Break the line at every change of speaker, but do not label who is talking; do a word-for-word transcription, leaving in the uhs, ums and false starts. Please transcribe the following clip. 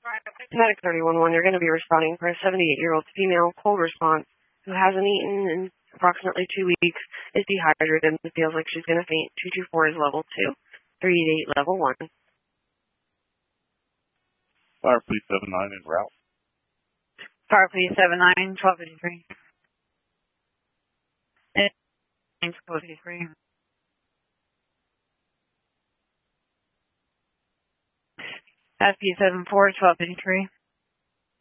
Medic thirty one one, you're going to be responding for a seventy-eight-year-old female cold response who hasn't eaten in approximately two weeks, is dehydrated, and feels like she's going to faint. two two four is level two, three eight eight level one.
Fire Police seven nine en route.
Fire Police seven nine, twelve fifty-three. twelve fifty-three. F P seven four, twelve fifty-three.